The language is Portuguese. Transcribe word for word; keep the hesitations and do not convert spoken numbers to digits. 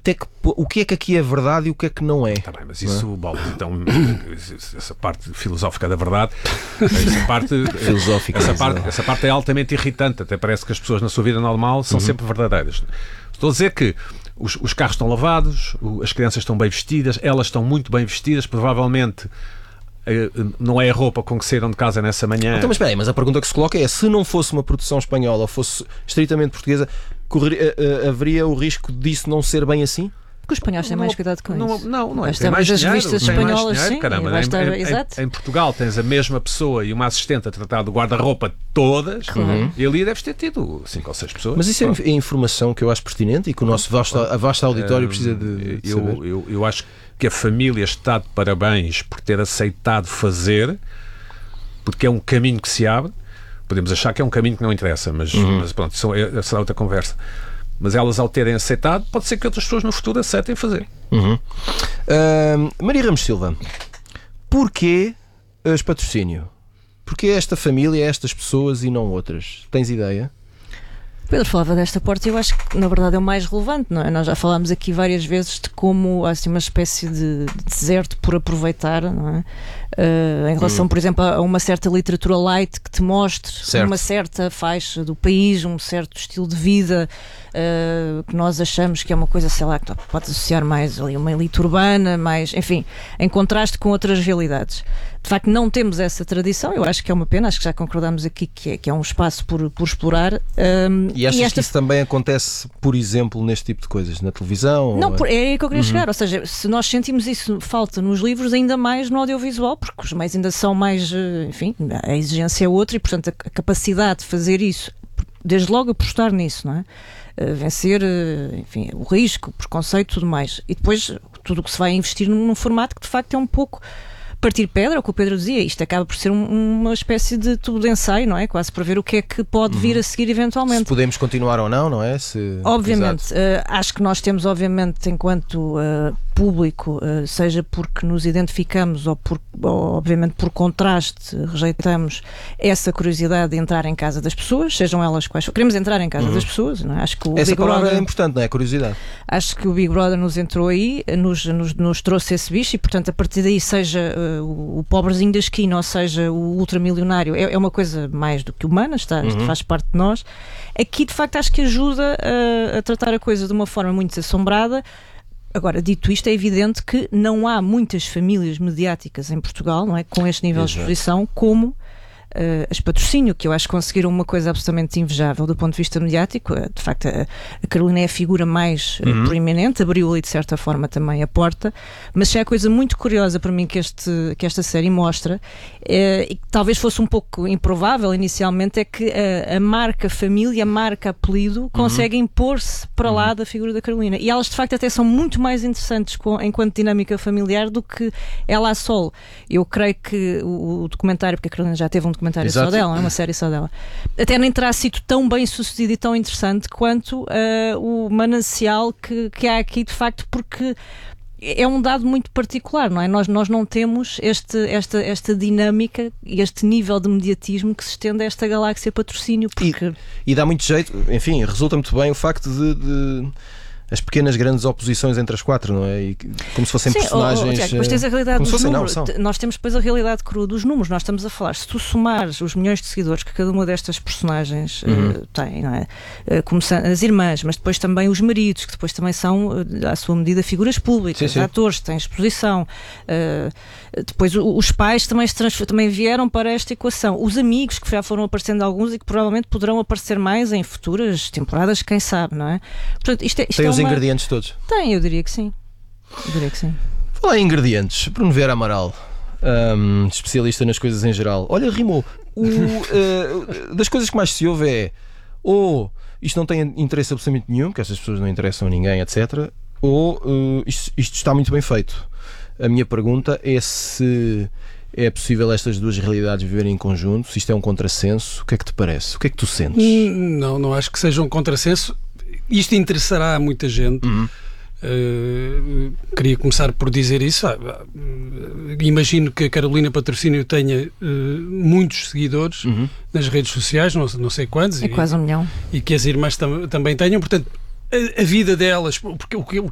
até que, o que é que aqui é verdade e o que é que não é. Está bem, mas isso, é? Bolas, então, essa parte filosófica da verdade, essa parte, filosófica, essa, parte, essa parte é altamente irritante, até parece que as pessoas na sua vida normal são uhum. sempre verdadeiras. Estou a dizer que os, os carros estão lavados, as crianças estão bem vestidas, elas estão muito bem vestidas, provavelmente não é a roupa com que saíram de casa nessa manhã. Então, mas espera aí, mas a pergunta que se coloca é, se não fosse uma produção espanhola ou fosse estritamente portuguesa, correr, uh, uh, haveria o risco disso não ser bem assim? Porque os espanhóis têm mais cuidado com não, isso. Não, não é. Tem mais as revistas espanholas, sim. Caramba, em, em, em, em Portugal tens a mesma pessoa e uma assistente a tratar do guarda-roupa todas, uhum. e ali deves ter tido cinco ou seis pessoas. Mas isso é, é informação que eu acho pertinente e que o nosso vasto, a vasto auditório precisa de, de eu, saber. Eu, eu acho que a família está de parabéns por ter aceitado fazer, porque é um caminho que se abre. Podemos achar que é um caminho que não interessa, mas, uhum. mas pronto, isso é, será outra conversa. Mas elas, ao terem aceitado, pode ser que outras pessoas no futuro aceitem fazer. Uhum. Uh, Maria Ramos Silva, porquê os patrocínio? Porquê esta família, estas pessoas e não outras? Tens ideia? Pedro falava desta porta e eu acho que na verdade é o mais relevante, não é? Nós já falámos aqui várias vezes de como há assim, uma espécie de, de deserto por aproveitar, não é? Uh, em relação, hum. por exemplo, a uma certa literatura light que te mostre certo. uma certa faixa do país, um certo estilo de vida uh, que nós achamos que é uma coisa, sei lá, que pode associar mais ali uma elite urbana, mais, enfim, em contraste com outras realidades. De facto, não temos essa tradição, eu acho que é uma pena, acho que já concordamos aqui que é, que é um espaço por, por explorar. Um, e achas e esta... que isso também acontece, por exemplo, neste tipo de coisas, na televisão? Não, ou... é aí que eu queria uhum. chegar, ou seja, se nós sentimos isso falta nos livros, ainda mais no audiovisual, porque os meios ainda são mais, enfim, a exigência é outra e, portanto, a capacidade de fazer isso, desde logo apostar nisso, não é? Uh, vencer, uh, enfim, o risco, o preconceito e tudo mais. E depois, tudo o que se vai investir num, num formato que, de facto, é um pouco partir pedra, é o que o Pedro dizia, isto acaba por ser um, uma espécie de tubo de ensaio, não é? Quase para ver o que é que pode vir a seguir eventualmente. Se podemos continuar ou não, não é? Se... Obviamente, uh, acho que nós temos, obviamente, enquanto uh, público, uh, seja porque nos identificamos ou, por, ou, obviamente, por contraste, rejeitamos essa curiosidade de entrar em casa das pessoas, sejam elas quais for. Queremos entrar em casa uhum. das pessoas, não é? Acho que o essa Big palavra Brother, é importante, não é? Curiosidade. Acho que o Big Brother nos entrou aí, nos, nos, nos trouxe esse bicho e, portanto, a partir daí, seja uh, o, o pobrezinho da esquina, ou seja, o ultramilionário, é, é uma coisa mais do que humana, está, uhum. faz parte de nós. Aqui, de facto, acho que ajuda a, a tratar a coisa de uma forma muito assombrada. Agora, dito isto, é evidente que não há muitas famílias mediáticas em Portugal, não é, com este nível Exato. de exposição, como Uh, as patrocínio, que eu acho que conseguiram uma coisa absolutamente invejável do ponto de vista mediático. Uh, de facto, a, a Carolina é a figura mais uh, uhum. proeminente, abriu ali de certa forma também a porta, mas se é a coisa muito curiosa para mim que, este, que esta série mostra, uh, e que talvez fosse um pouco improvável inicialmente, é que a, a marca família, a marca apelido, consegue uhum. impor-se para uhum. lá da figura da Carolina. E elas de facto até são muito mais interessantes com, enquanto dinâmica familiar do que ela a solo. Eu creio que o, o documentário, porque a Carolina já teve um documentário Exato. só dela, é uma série só dela, até nem terá sido tão bem sucedido e tão interessante quanto uh, o manancial que, que há aqui, de facto, porque é um dado muito particular, não é? Nós, nós não temos este, esta, esta dinâmica e este nível de mediatismo que se estende a esta galáxia patrocínio. Porque... E, e dá muito jeito, enfim, resulta muito bem o facto de... de... as pequenas grandes oposições entre as quatro, não é? E como se fossem Sim, personagens... Oh, oh, depois tens a realidade dos fossem, números. Não, nós temos depois a realidade crua dos números. Nós estamos a falar, se tu somares os milhões de seguidores que cada uma destas personagens uhum. uh, tem, não é? Uh, começando as irmãs, mas depois também os maridos, que depois também são, uh, à sua medida, figuras públicas, sim, sim. atores, têm exposição. Uh, depois o, os pais também, se transfer... também vieram para esta equação. Os amigos, que já foram aparecendo alguns e que provavelmente poderão aparecer mais em futuras temporadas, quem sabe, não é? Portanto, isto é, isto tem é os uma... ingredientes todos. Tem, eu diria que sim. Eu diria que sim. Falar em ingredientes, Bruno Vieira Amaral, um, especialista nas coisas em geral. Olha, rimou. O, uh, das coisas que mais se ouve é ou isto não tem interesse absolutamente nenhum, que estas pessoas não interessam a ninguém, etcétera. Ou uh, isto, isto está muito bem feito. A minha pergunta é se é possível estas duas realidades viverem em conjunto, se isto é um contrassenso. O que é que te parece? O que é que tu sentes? Não, não acho que seja um contrassenso. Isto interessará a muita gente. Uhum. Uh, queria começar por dizer isso. Ah, uh, imagino que a Carolina Patrocínio tenha uh, muitos seguidores uhum. nas redes sociais, não, não sei quantos. É e, quase um milhão. E que as irmãs tam- também tenham. Portanto, a, a vida delas, porque o que,